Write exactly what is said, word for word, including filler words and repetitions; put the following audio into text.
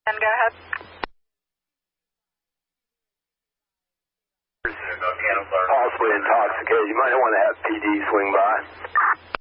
And go ahead. Possibly intoxicated. You might want to have P D swing by.